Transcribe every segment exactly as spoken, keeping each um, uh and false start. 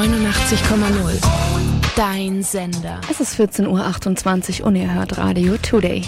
neunundachtzig Komma null. Dein Sender. Es ist vierzehn Uhr achtundzwanzig und ihr hört Radio Today.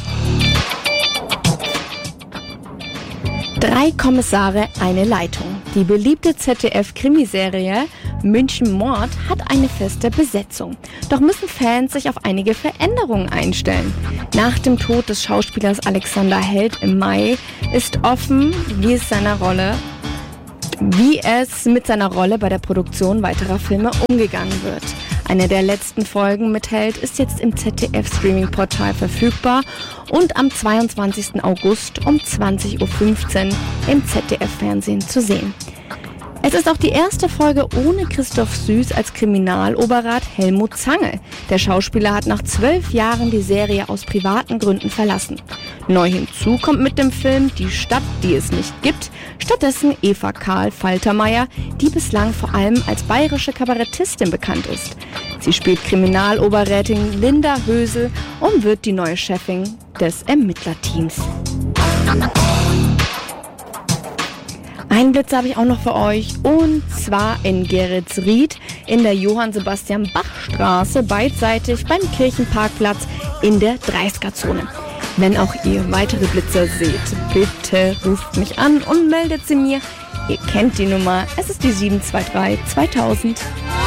Drei Kommissare, eine Leitung. Die beliebte Z D F-Krimiserie München Mord hat eine feste Besetzung. Doch müssen Fans sich auf einige Veränderungen einstellen. Nach dem Tod des Schauspielers Alexander Held im Mai ist offen, wie es seiner Rolle, wie es mit seiner Rolle bei der Produktion weiterer Filme umgegangen wird. Eine der letzten Folgen mit Held ist jetzt im Z D F-Streaming-Portal verfügbar und am zweiundzwanzigsten August um zwanzig Uhr fünfzehn im Z D F-Fernsehen zu sehen. Es ist auch die erste Folge ohne Christoph Süß als Kriminaloberrat Helmut Zange. Der Schauspieler hat nach zwölf Jahren die Serie aus privaten Gründen verlassen. Neu hinzu kommt mit dem Film Die Stadt, die es nicht gibt, stattdessen Eva Karl Faltermeier, die bislang vor allem als bayerische Kabarettistin bekannt ist. Sie spielt Kriminaloberrätin Linda Hösel und wird die neue Chefin des Ermittlerteams. Einen Blitz habe ich auch noch für euch, und zwar in Geretsried in der Johann-Sebastian-Bach-Straße, beidseitig beim Kirchenparkplatz in der dreißiger-Zone. Wenn auch ihr weitere Blitzer seht, bitte ruft mich an und meldet sie mir. Ihr kennt die Nummer, es ist die sieben zwei drei zweitausend.